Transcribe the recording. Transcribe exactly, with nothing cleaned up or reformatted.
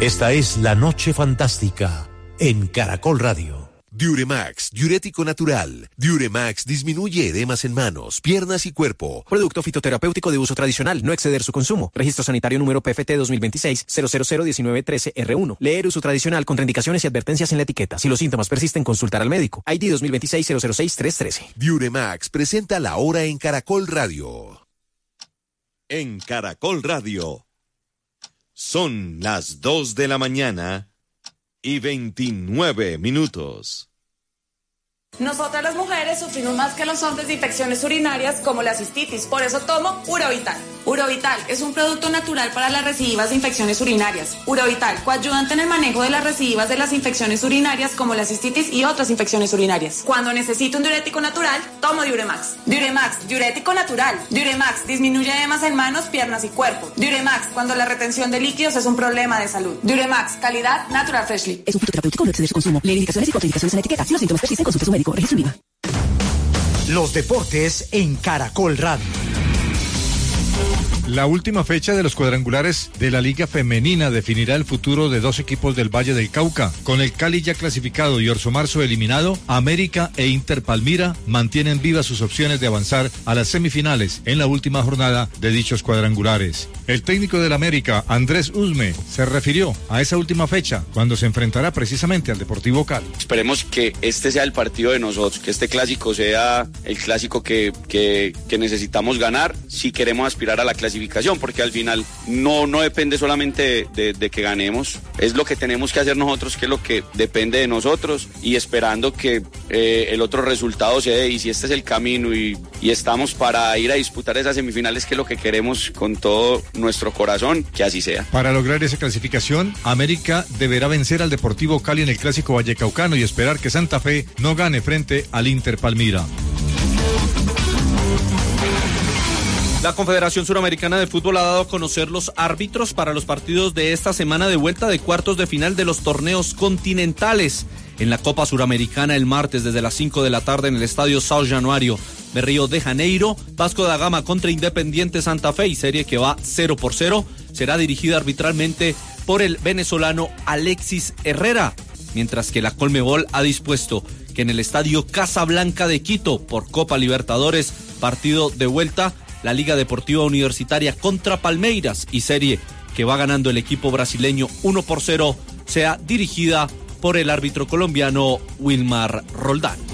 Esta es La Noche Fantástica en Caracol Radio. Diuremax, diurético natural. Diuremax disminuye edemas en manos, piernas y cuerpo. Producto fitoterapéutico de uso tradicional, no exceder su consumo. Registro sanitario número P F T dos mil veintiséis cero cero cero diecinueve trece R uno. Leer uso tradicional, contraindicaciones y advertencias en la etiqueta. Si los síntomas persisten, consultar al médico. I D dos mil veintiséis cero cero seis tres trece. Diuremax presenta la hora en Caracol Radio. En Caracol Radio. Son las dos de la mañana y veintinueve minutos. Nosotras las mujeres sufrimos más que los hombres de infecciones urinarias como la cistitis, por eso tomo Urovital. Urovital es un producto natural para las recidivas de infecciones urinarias. Urovital, coayudante en el manejo de las recidivas de las infecciones urinarias como la cistitis y otras infecciones urinarias. Cuando necesito un diurético natural, tomo Diuremax. Diuremax, diurético natural. Diuremax disminuye edemas en manos, piernas y cuerpo. Diuremax, cuando la retención de líquidos es un problema de salud. Diuremax, calidad Natural Freshly. Es un fitoterapéutico, no exceder su consumo. Leer indicaciones y contraindicaciones en la etiqueta. Si los síntomas persisten, consulte a su médico. Registro IVA. Los deportes en Caracol Radio. La última fecha de los cuadrangulares de la Liga Femenina definirá el futuro de dos equipos del Valle del Cauca. Con el Cali ya clasificado y Orso Marzo eliminado, América e Inter Palmira mantienen vivas sus opciones de avanzar a las semifinales en la última jornada de dichos cuadrangulares. El técnico del América, Andrés Usme, se refirió a esa última fecha cuando se enfrentará precisamente al Deportivo Cali. Esperemos que este sea el partido de nosotros, que este clásico sea el clásico que, que, que necesitamos ganar si queremos aspirar a la clasificación. Porque al final no, no depende solamente de, de, de que ganemos, es lo que tenemos que hacer nosotros, que es lo que depende de nosotros, y esperando que eh, el otro resultado se dé, y si este es el camino y, y estamos para ir a disputar esas semifinales, que es lo que queremos con todo nuestro corazón, que así sea. Para lograr esa clasificación, América deberá vencer al Deportivo Cali en el Clásico Vallecaucano y esperar que Santa Fe no gane frente al Inter Palmira. La Confederación Suramericana de Fútbol ha dado a conocer los árbitros para los partidos de esta semana de vuelta de cuartos de final de los torneos continentales. En la Copa Suramericana el martes desde las cinco de la tarde en el Estadio São Januário de Río de Janeiro, Vasco da Gama contra Independiente Santa Fe, y serie que va cero por cero, será dirigida arbitralmente por el venezolano Alexis Herrera, mientras que la Conmebol ha dispuesto que en el Estadio Casablanca de Quito por Copa Libertadores, partido de vuelta, la Liga Deportiva Universitaria contra Palmeiras, y serie que va ganando el equipo brasileño uno por cero, sea dirigida por el árbitro colombiano Wilmar Roldán.